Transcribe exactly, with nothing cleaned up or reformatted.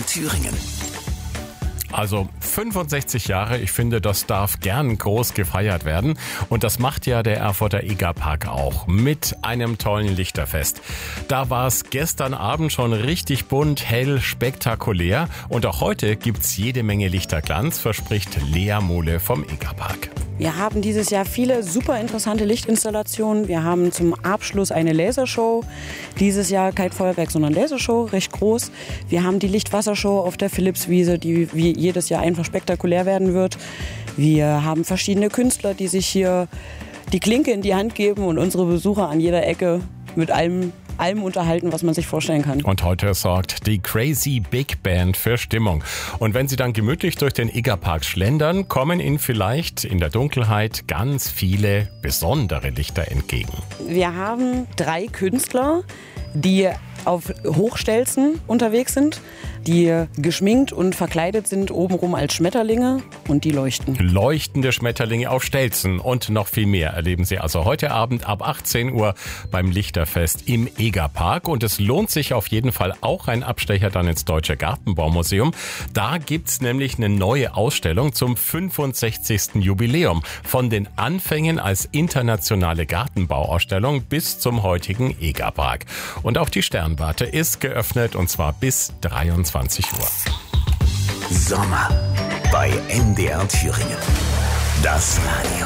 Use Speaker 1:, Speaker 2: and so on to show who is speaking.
Speaker 1: Thüringen.
Speaker 2: Also fünfundsechzig Jahre, ich finde, das darf gern groß gefeiert werden. Und das macht ja der Erfurter Egerpark auch mit einem tollen Lichterfest. Da war es gestern Abend schon richtig bunt, hell, spektakulär. Und auch heute gibt's jede Menge Lichterglanz, verspricht Lea Mohle vom Egerpark.
Speaker 3: Wir haben dieses Jahr viele super interessante Lichtinstallationen. Wir haben zum Abschluss eine Lasershow. Dieses Jahr kein Feuerwerk, sondern Lasershow, recht groß. Wir haben die Lichtwassershow auf der Philipswiese, die wie jedes Jahr einfach spektakulär werden wird. Wir haben verschiedene Künstler, die sich hier die Klinke in die Hand geben und unsere Besucher an jeder Ecke mit allem allem unterhalten, was man sich vorstellen kann.
Speaker 2: Und heute sorgt die Crazy Big Band für Stimmung. Und wenn Sie dann gemütlich durch den Egerpark schlendern, kommen Ihnen vielleicht in der Dunkelheit ganz viele besondere Lichter entgegen.
Speaker 3: Wir haben drei Künstler, die auf Hochstelzen unterwegs sind, die geschminkt und verkleidet sind obenrum als Schmetterlinge und die leuchten.
Speaker 2: Leuchtende Schmetterlinge auf Stelzen und noch viel mehr erleben Sie also heute Abend ab achtzehn Uhr beim Lichterfest im Egerpark. Und es lohnt sich auf jeden Fall auch ein Abstecher dann ins Deutsche Gartenbaumuseum. Da gibt's nämlich eine neue Ausstellung zum fünfundsechzigsten Jubiläum. Von den Anfängen als internationale Gartenbauausstellung bis zum heutigen Egerpark. Und auch die Sternwarte ist geöffnet und zwar bis dreiundzwanzig Uhr.
Speaker 1: Sommer bei M D R Thüringen. Das Radio.